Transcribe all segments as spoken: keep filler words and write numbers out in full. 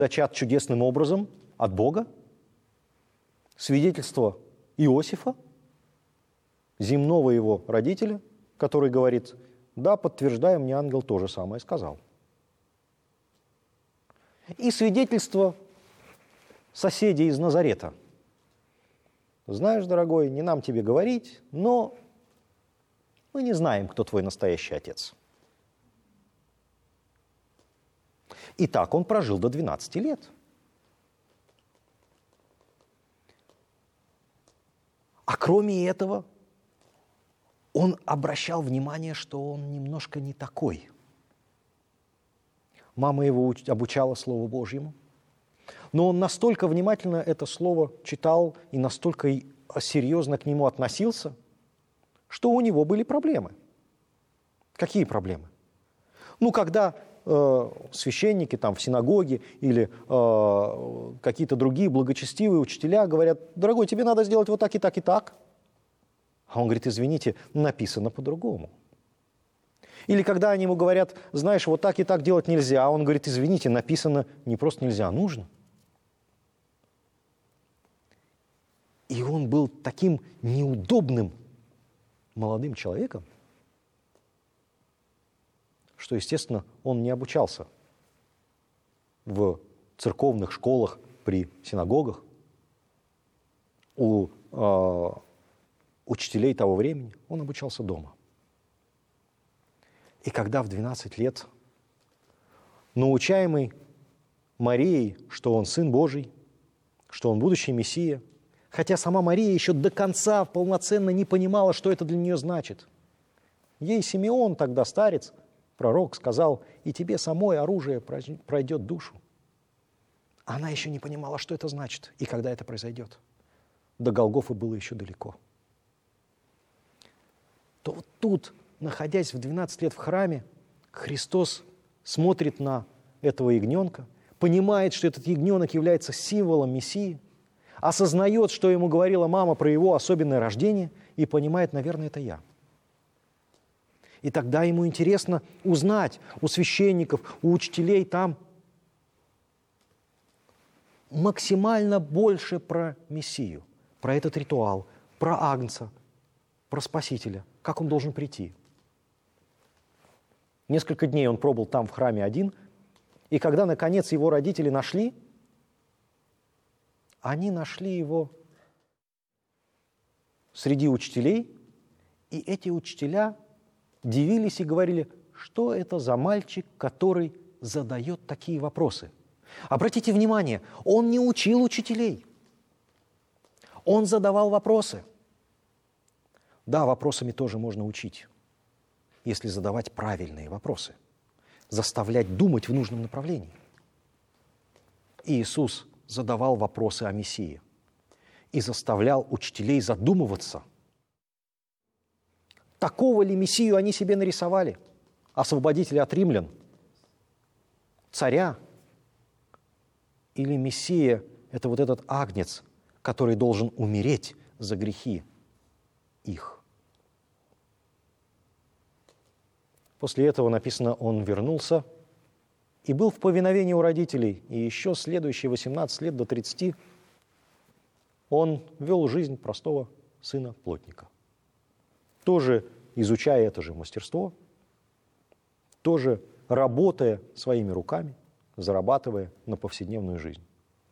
зачат чудесным образом от Бога, свидетельство Иосифа, земного его родителя, который говорит: да, подтверждаю, мне ангел то же самое сказал. И свидетельство соседей из Назарета. Знаешь, дорогой, не нам тебе говорить, но мы не знаем, кто твой настоящий отец. И так он прожил до двенадцати лет. А кроме этого, он обращал внимание, что он немножко не такой. Мама его обучала Слову Божьему, но он настолько внимательно это Слово читал и настолько серьезно к нему относился, что у него были проблемы. Какие проблемы? Ну, когда э, священники там в синагоге или э, какие-то другие благочестивые учителя говорят: дорогой, тебе надо сделать вот так и так и так. А он говорит: извините, написано по-другому. Или когда они ему говорят: знаешь, вот так и так делать нельзя, а он говорит: извините, написано не просто нельзя, а нужно. И он был таким неудобным молодым человеком, что, естественно, он не обучался в церковных школах, при синагогах, у э, учителей того времени. Он обучался дома. И когда в двенадцать лет, научаемый Марией, что он Сын Божий, что он будущий Мессия, хотя сама Мария еще до конца полноценно не понимала, что это для нее значит. Ей Симеон, тогда старец, пророк, сказал: и тебе самой оружие пройдет душу. Она еще не понимала, что это значит и когда это произойдет. До Голгофы было еще далеко. То вот тут, находясь в двенадцать лет в храме, Христос смотрит на этого ягненка, понимает, что этот ягненок является символом Мессии, осознает, что ему говорила мама про его особенное рождение, и понимает: наверное, это я. И тогда ему интересно узнать у священников, у учителей там максимально больше про Мессию, про этот ритуал, про Агнца, про Спасителя, как он должен прийти. Несколько дней он пробыл там в храме один, и когда, наконец, его родители нашли, они нашли его среди учителей, и эти учителя дивились и говорили: что это за мальчик, который задает такие вопросы? Обратите внимание, он не учил учителей, он задавал вопросы. Да, вопросами тоже можно учить, если задавать правильные вопросы, заставлять думать в нужном направлении. И Иисус задавал вопросы о Мессии и заставлял учителей задумываться, такого ли Мессию они себе нарисовали, освободителя от римлян, царя, или Мессия – это вот этот агнец, который должен умереть за грехи их. После этого написано, он вернулся и был в повиновении у родителей, и еще следующие восемнадцать лет до тридцати он вел жизнь простого сына плотника. Тоже изучая это же мастерство, тоже работая своими руками, зарабатывая на повседневную жизнь.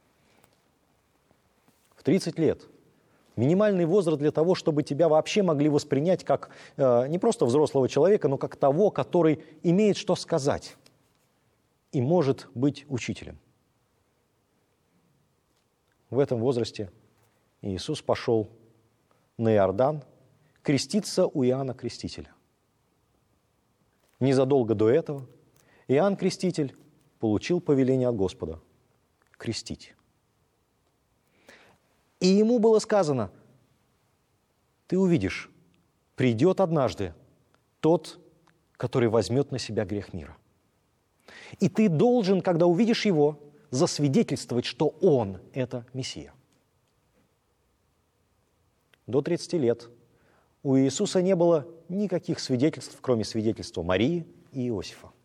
В тридцать лет минимальный возраст для того, чтобы тебя вообще могли воспринять как э, не просто взрослого человека, но как того, который имеет что сказать и может быть учителем. В этом возрасте Иисус пошел на Иордан креститься у Иоанна Крестителя. Незадолго до этого Иоанн Креститель получил повеление от Господа крестить. И ему было сказано: ты увидишь, придет однажды тот, который возьмет на себя грех мира. И ты должен, когда увидишь его, засвидетельствовать, что он – это Мессия. До тридцати лет у Иисуса не было никаких свидетельств, кроме свидетельства Марии и Иосифа.